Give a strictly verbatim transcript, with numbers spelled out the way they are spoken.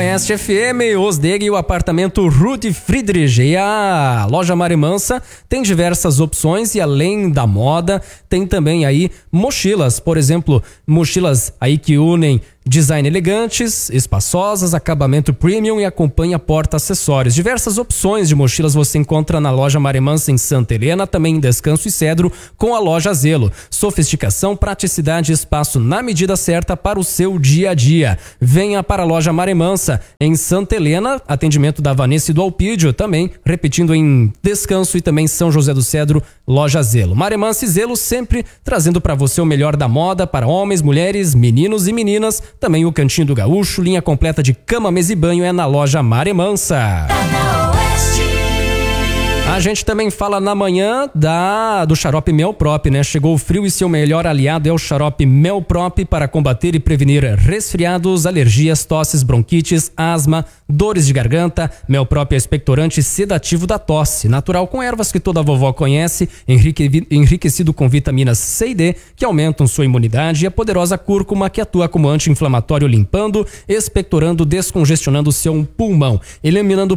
Oeste F M, Osdeg e o apartamento Ruth Friedrich. E a loja Marimansa tem diversas opções e além da moda, tem também aí mochilas, por exemplo, mochilas aí que unem design elegantes, espaçosas, acabamento premium e acompanha porta-acessórios. Diversas opções de mochilas você encontra na loja Marimansa em Santa Helena, também em Descanso e Cedro, com a loja Zelo. Sofisticação, praticidade e espaço na medida certa para o seu dia a dia. Venha para a loja Marimansa em Santa Helena, atendimento da Vanessa e do Alpídio, também repetindo em Descanso e também São José do Cedro, loja Zelo. Marimansa e Zelo sempre trazendo para você o melhor da moda para homens, mulheres, meninos e meninas. Também o Cantinho do Gaúcho, linha completa de cama, mesa e banho é na loja Marimansa. A gente também fala na manhã da, do xarope Melprop, né? Chegou o frio e seu melhor aliado é o xarope Melprop para combater e prevenir resfriados, alergias, tosses, bronquites, asma, dores de garganta. Melprop é expectorante sedativo da tosse, natural com ervas que toda vovó conhece, enrique, enriquecido com vitaminas C e D, que aumentam sua imunidade, e a poderosa cúrcuma que atua como anti-inflamatório limpando, expectorando, descongestionando seu pulmão, eliminando